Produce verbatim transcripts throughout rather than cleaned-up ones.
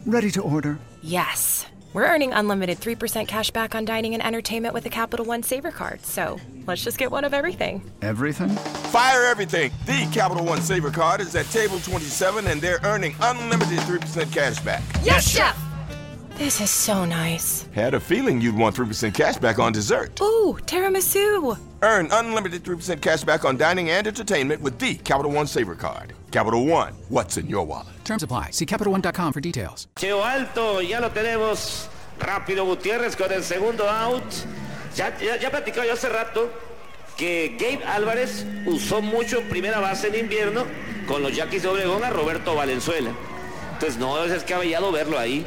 Ready to order. Yes. We're earning unlimited three percent cash back on dining and entertainment with the Capital One Saver Card. So let's just get one of everything. Everything? Fire everything. The Capital One Saver Card is at table twenty-seven, and they're earning unlimited three percent cash back. Yes, Chef! This is so nice. Had a feeling you'd want three percent cash back on dessert. Ooh, tiramisu. Earn unlimited three percent cash back on dining and entertainment with the Capital One Saver Card. Capital One, what's in your wallet? Terms apply. See Capital One dot com for details. Cheo alto, ya lo tenemos. Rápido Gutiérrez con el segundo out. Ya, ya, ya platicaba yo hace rato que Gabe Álvarez usó mucho en primera base en invierno con los Yaquis de Obregón a Roberto Valenzuela. Entonces no es descabellado verlo ahí.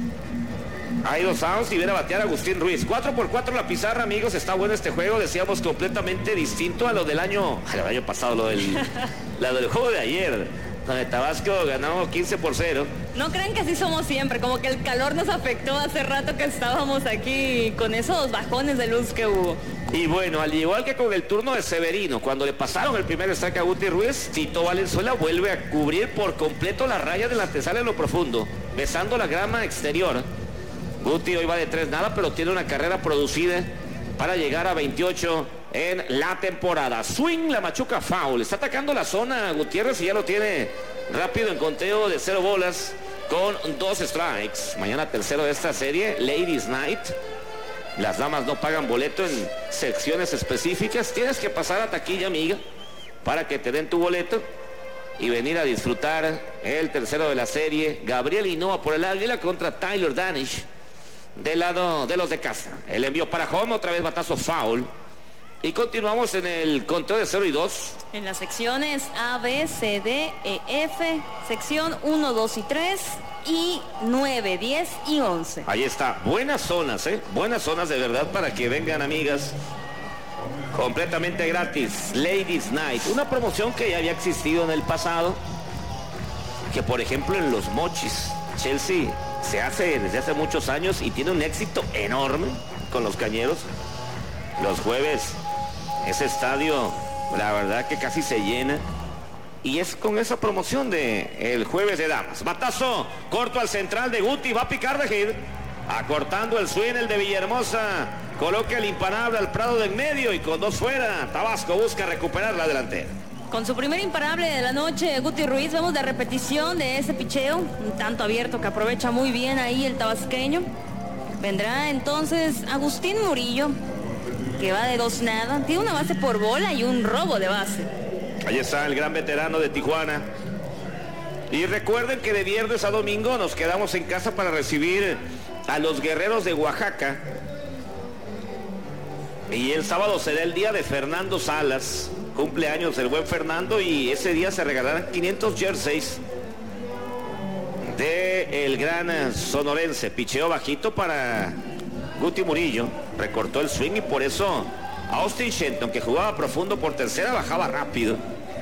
Hay dos outs y viene a batear Agustín Ruiz. cuatro por cuatro la pizarra, amigos. Está bueno este juego. Decíamos completamente distinto a lo del año, el año pasado, lo del, lo del juego de ayer, donde Tabasco ganó quince por cero. No crean que así somos siempre, como que el calor nos afectó hace rato que estábamos aquí con esos bajones de luz que hubo. Y bueno, al igual que con el turno de Severino, cuando le pasaron el primer strike a Guti Ruiz, Tito Valenzuela vuelve a cubrir por completo la raya de la antesala en lo profundo, besando la grama exterior. Guti hoy va de tres nada, pero tiene una carrera producida para llegar a veintiocho en la temporada. Swing, la machuca foul. Está atacando la zona Gutiérrez y ya lo tiene rápido en conteo de cero bolas con dos strikes. Mañana tercero de esta serie, Ladies Night. Las damas no pagan boleto en secciones específicas. Tienes que pasar a taquilla, amiga, para que te den tu boleto y venir a disfrutar el tercero de la serie. Gabriel Hinoa por el Águila contra Tyler Danish del lado de los de casa. El envío para home, otra vez batazo foul. Y continuamos en el conteo de cero y dos. En las secciones A, B, C, D, E, F, sección uno, dos y tres y nueve, diez y once. Ahí está, buenas zonas, ¿eh? Buenas zonas de verdad para que vengan, amigas. Completamente gratis, Ladies Night. Una promoción que ya había existido en el pasado. Que por ejemplo en los Mochis, Chelsea se hace desde hace muchos años y tiene un éxito enorme con los Cañeros. Los jueves, ese estadio, la verdad que casi se llena. Y es con esa promoción de el jueves de damas. Batazo corto al central de Guti, va a picar de hit. Acortando el swing, el de Villahermosa. Coloca el imparable al Prado del medio y con dos fuera, Tabasco busca recuperar la delantera. Con su primer imparable de la noche, Guti Ruiz, vemos de repetición de ese picheo, un tanto abierto que aprovecha muy bien ahí el tabasqueño. Vendrá entonces Agustín Murillo, que va de dos nada, tiene una base por bola y un robo de base. Ahí está el gran veterano de Tijuana. Y recuerden que de viernes a domingo nos quedamos en casa para recibir a los Guerreros de Oaxaca. Y el sábado será el día de Fernando Salas. Cumpleaños el buen Fernando y ese día se regalarán quinientos jerseys de el gran sonorense. Picheo bajito para Guti Murillo. Recortó el swing y por eso Austin Shenton, que jugaba profundo por tercera, bajaba rápido.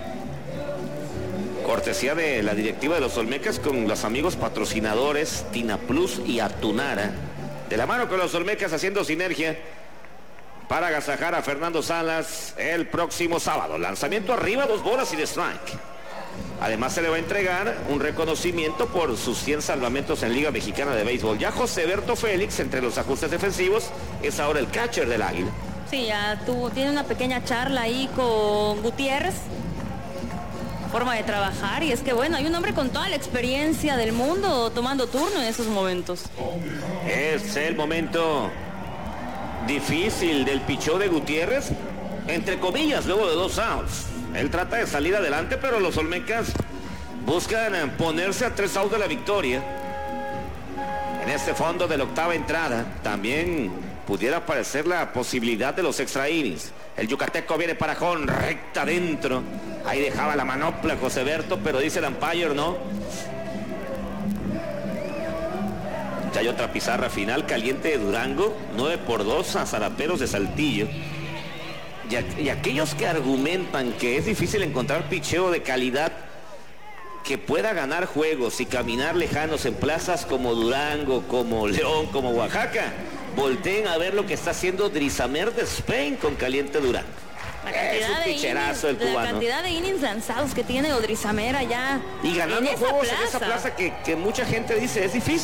Cortesía de la directiva de los Olmecas con los amigos patrocinadores Tina Plus y Atunara. De la mano con los Olmecas haciendo sinergia para agasajar a Fernando Salas el próximo sábado. Lanzamiento arriba, dos bolas y de strike. Además se le va a entregar un reconocimiento por sus cien salvamentos en Liga Mexicana de Béisbol. Ya José Berto Félix, entre los ajustes defensivos, es ahora el catcher del Águila. Sí, ya tuvo, tiene una pequeña charla ahí con Gutiérrez. Forma de trabajar, y es que bueno, hay un hombre con toda la experiencia del mundo tomando turno en esos momentos. Es el momento difícil del picheo de Gutiérrez, entre comillas, luego de dos outs. Él trata de salir adelante, pero los Olmecas buscan ponerse a tres outs de la victoria. En este fondo de la octava entrada también pudiera aparecer la posibilidad de los extra innings. El yucateco viene para Jón, recta adentro. Ahí dejaba la manopla José Berto, pero dice el umpire no. Ya hay otra pizarra final caliente de Durango, nueve por dos a Zaraperos de Saltillo. Y, a, y aquellos que argumentan que es difícil encontrar picheo de calidad que pueda ganar juegos y caminar lejanos en plazas como Durango, como León, como Oaxaca, volteen a ver lo que está haciendo Drizamer de Spain con Caliente Durango. Es un picherazo el cubano. La cantidad de innings lanzados que tiene Odrizamer allá y ganando en esa juegos plaza. en esa plaza que, que mucha gente dice es difícil.